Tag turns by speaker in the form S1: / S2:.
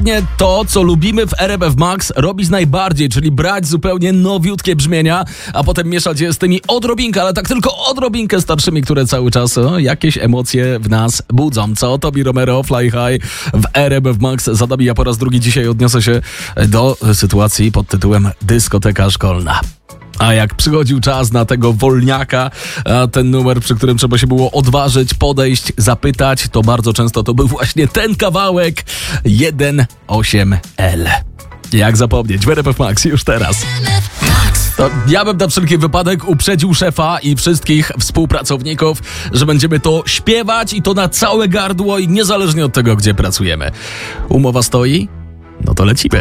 S1: to, co lubimy w RMF Max robić najbardziej, czyli brać zupełnie nowiutkie brzmienia, a potem mieszać je z tymi odrobinkę, ale tak tylko odrobinkę starszymi, które cały czas jakieś emocje w nas budzą. Co? Tobi Romero, Fly High w RMF Max. Za nami ja po raz drugi dzisiaj odniosę się do sytuacji pod tytułem dyskoteka szkolna. A jak przychodził czas na tego wolniaka, ten numer, przy którym trzeba się było odważyć, podejść, zapytać, to bardzo często to był właśnie ten kawałek 1.8L. Jak zapomnieć? W RMF Max już teraz. To ja bym na wszelki wypadek uprzedził szefa i wszystkich współpracowników, że będziemy to śpiewać i to na całe gardło i niezależnie od tego, gdzie pracujemy. Umowa stoi? No to lecimy.